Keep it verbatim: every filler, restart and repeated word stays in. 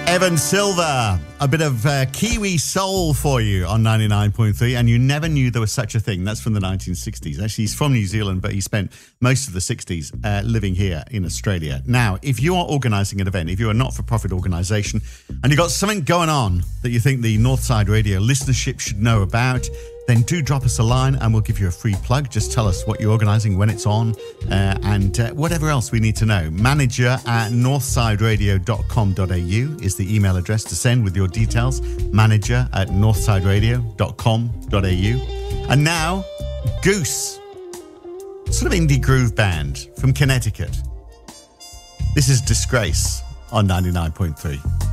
Evan Silva, a bit of uh, Kiwi soul for you on ninety-nine point three, and you never knew there was such a thing. That's from the nineteen sixties. Actually, he's from New Zealand, but he spent most of the sixties uh, living here in Australia. Now, if you are organising an event, if you're a not-for-profit organisation, and you've got something going on that you think the Northside Radio listenership should know about, then do drop us a line and we'll give you a free plug. Just tell us what you're organising, when it's on, uh, and uh, whatever else we need to know. Manager at northside radio dot com dot a u is the email address to send with your details. Manager at northside radio dot com dot a u. And now, Goose, sort of indie groove band from Connecticut. This is Disgrace on ninety-nine point three.